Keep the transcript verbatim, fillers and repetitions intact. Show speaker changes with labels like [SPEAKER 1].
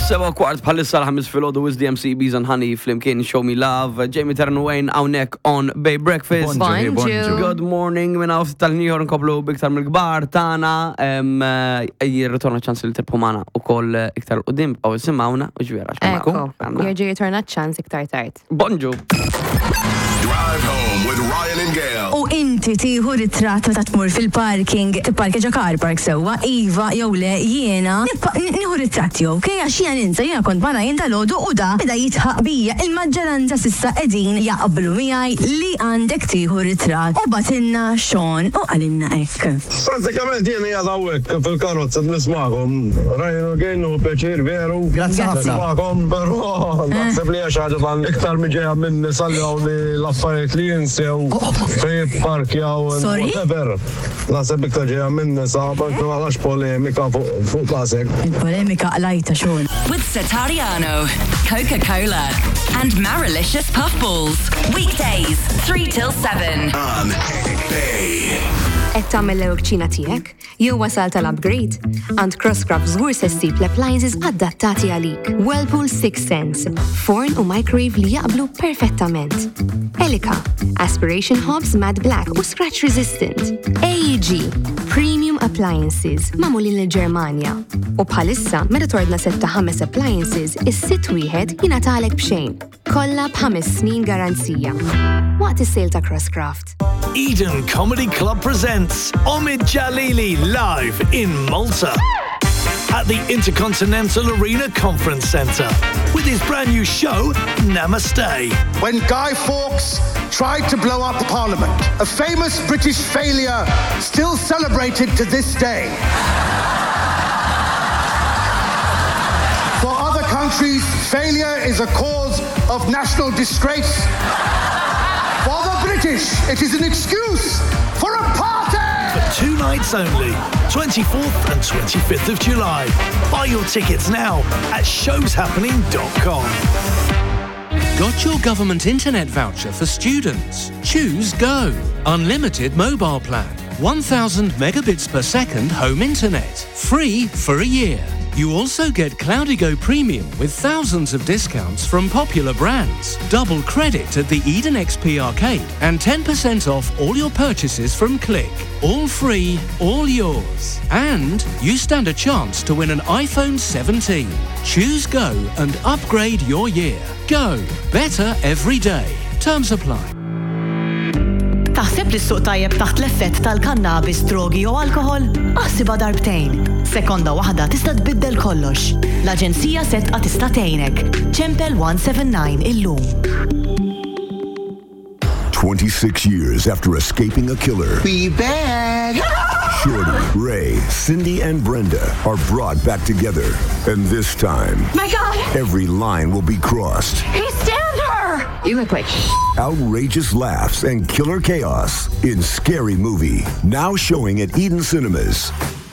[SPEAKER 1] Seba kwart bħalissa l-ħamis fil-ħodu with D M C Bees and Honey flimkien Show Me Love, Jamie Terranwayne għawnek on Bay Breakfast.
[SPEAKER 2] Bonjour.
[SPEAKER 1] Good morning, minna għaf tal-New York nkoblu biktar mill-gbar tana, jirritorna ċans li tibħu maħna u koll iktar u-dim, għaw simawna u ġvera.
[SPEAKER 2] Eko, jirġi jirtorna ċans iktar tard.
[SPEAKER 1] Bonġu.
[SPEAKER 3] Drive home with Ryan and Gail.
[SPEAKER 4] U inti tiħu ritratt ta' tmur fil-parking, tipparkeġa car park sewa, Iva, jew le, jiena, nieħu ritratt jew, kejja xija ninsa, jiena kont bana jien tal-ħodu u da bida jitħaq bija il-maġġoranza sissa qegħdin jaqblu miegħi li għandek tieħu ritratt. U batinna Sean u għalinna hekk.
[SPEAKER 5] Pratikament jiena qiegħed hawnhekk fil-karozza nisma'kom. Ryan u Gail u pjaċir veru.
[SPEAKER 4] Grazzi ħafna.
[SPEAKER 5] Nisma'kom, però naħseb li hija xi ħaġa tal iktar miġejja minn sallawni l-affarijiet li jinsew fejn parkjaw whatever. Naħseb iktar ġejja minn nisa, parkjaw għalax polemika fuq klasek.
[SPEAKER 4] Il-polemika għalajta Sean.
[SPEAKER 6] With Satariano, Coca-Cola, and Marilicious Puffballs. Weekdays, three till seven.
[SPEAKER 3] On Bay.
[SPEAKER 2] Et tagħmel l-ewkċina tiegħek, jew wasal tal-upgrade, għand Crosscraft żgur se ssib l-appliances adattati għalik. Whirlpool Six Sense, forn u microwave li jaqblu perfettament. Elica, aspiration hobs matte black u scratch resistant. A E G, premium appliances, mamulin l-Ġermanja. U bħalissa, meta tordna setta ħames appliances, is-sitt wieħed jingħatalek b'xejn. Kollha b'ħames snin garanzija. Waqt is-sejl ta' Crosscraft.
[SPEAKER 7] Eden Comedy Club presents Omid Jalili live in Malta at the Intercontinental Arena Conference Centre with his brand new show, Namaste.
[SPEAKER 8] When Guy Fawkes tried to blow up Parliament, a famous British failure still celebrated to this day. For other countries, failure is a cause of national disgrace. For the British, it is an excuse for a party!
[SPEAKER 7] For two nights only, twenty-fourth and twenty-fifth of July. Buy your tickets now at shows happening dot com.
[SPEAKER 9] Got your government internet voucher for students? Choose Go. Unlimited mobile plan. one thousand megabits per second home internet. Free for a year. You also get Cloudigo Premium with thousands of discounts from popular brands. Double credit at the Eden X P Arcade and ten percent off all your purchases from Click. All free, all yours. And you stand a chance to win an iPhone seventeen. Choose Go and upgrade your year. Go. Better every day. Terms apply.
[SPEAKER 10] Taħseb li s-suq tajjeb taħt l-effett tal-kannabis, drogi u alkohol? Aħsibha darbtejn. Sekonda waħda tista' tbiddel kollox. L-Aġenzija Sedqa tista' tgħinek. Ċempel one seven nine illum.
[SPEAKER 3] twenty-six years after escaping a killer.
[SPEAKER 8] We back!
[SPEAKER 3] Shorty, Ray, Cindy, and Brenda are brought back together. And this time,
[SPEAKER 4] My God!
[SPEAKER 3] every line will be crossed.
[SPEAKER 4] He stabbed her! You look like
[SPEAKER 3] Outrageous laughs and killer chaos in Scary Movie. Now showing at Eden Cinemas.